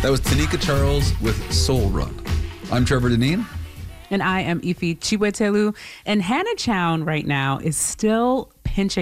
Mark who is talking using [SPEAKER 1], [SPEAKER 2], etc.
[SPEAKER 1] That was Tanika Charles with Soul Run. I'm Trevor Deneen.
[SPEAKER 2] And I am Ife Chiwetelu. And Hannah Chown right now is still pinching